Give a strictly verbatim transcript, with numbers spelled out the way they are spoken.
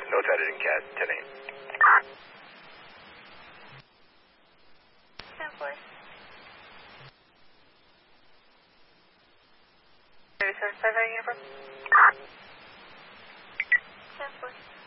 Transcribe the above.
notated in C A D, ten eight. ten four. thirty-seven, five uniform. ten four.